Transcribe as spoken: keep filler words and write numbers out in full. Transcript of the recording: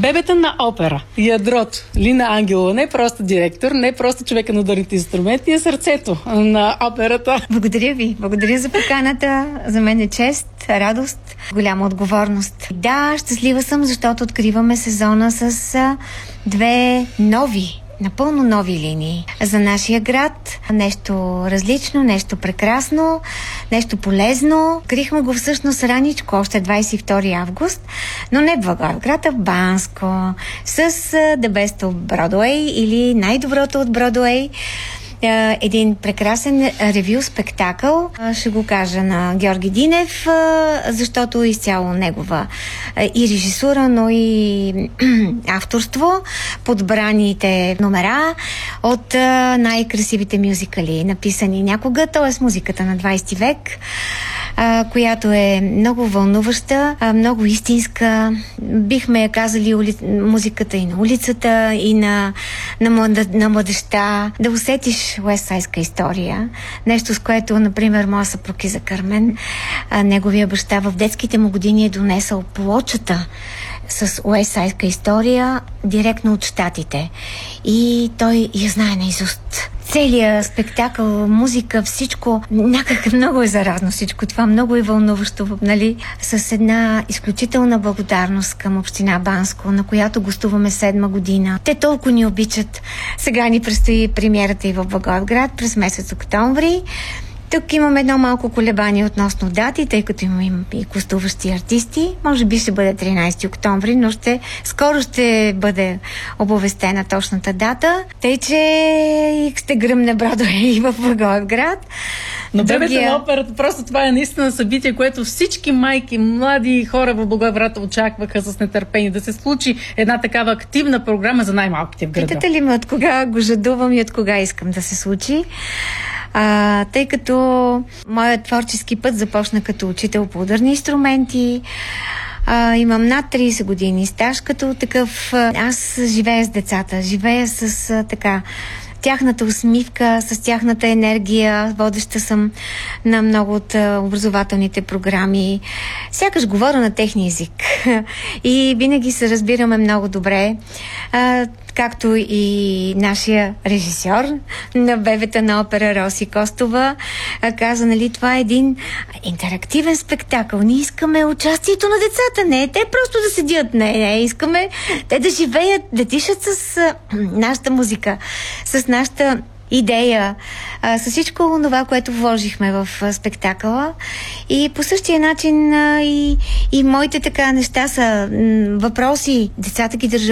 Бебета на опера. Ядрото. Лина Ангелова. Не просто директор, не просто човека на ударните инструменти, а сърцето на операта. Благодаря ви. Благодаря за поканата. За мен е чест, радост, голяма отговорност. Да, щастлива съм, защото откриваме сезона с а, две нови напълно нови линии за нашия град. Нещо различно, нещо прекрасно, нещо полезно. Открихме го всъщност раничко, още двадесет и втори август, но не в Благоевград, а в Банско, с The Best of Broadway или най-доброто от Бродуей. Един прекрасен ревю спектакъл, ще го кажа, на Георги Динев, защото изцяло негова и режисура, но и авторство, подбраните номера от най-красивите мюзикали, написани някога, т.е. музиката на двадесети век, която е много вълнуваща, много истинска. Бихме я казали ули... музиката и на улицата, и на, на, млад... на младежта. Да усетиш уестсайдска история. Нещо, с което, например, моя съпруг Иза Кърмен, неговия баща в детските му години е донесъл плочата с уестсайдска история директно от щатите. И той я знае наизуст. Целият спектакъл, музика, всичко, някак много е заразно всичко това, много е вълнуващо, нали? С една изключителна благодарност към община Банско, на която гостуваме седма година. Те толкова ни обичат. Сега ни предстои премиерата и в Благоевград през месец октомври. Тук имам едно малко колебание относно дати, тъй като имам и гостуващи артисти. Може би ще бъде тринадесети октомври, но ще, скоро ще бъде оповестена точната дата. Тъй, че ще гръмне Бродуей в Благоевград. Но Бебета на операта, просто това е наистина събитие, което всички майки, млади хора в Благоевград очакваха с нетърпение да се случи една такава активна програма за най-малките в града. Питате ли ме от кога го жадувам и от кога искам да се случи? А, тъй като моят творчески път започна като учител по ударни инструменти. А, имам над тридесет години стаж като такъв. Аз живея с децата, живея с а, така тяхната усмивка, с тяхната енергия. Водеща съм на много от образователните програми. Сякаш говоря на техния език. И винаги се разбираме много добре. А, както и нашия режисьор на Бебета на опера Роси Костова каза, нали, това е един интерактивен спектакъл. Ние искаме участието на децата. Не, те просто да седят. Не, не, искаме те да живеят, да дишат с а, нашата музика, с нашата идея, а, с всичко това, което вложихме в а, спектакъла. И по същия начин а, и, и моите така неща са м, въпроси. Децата ги държат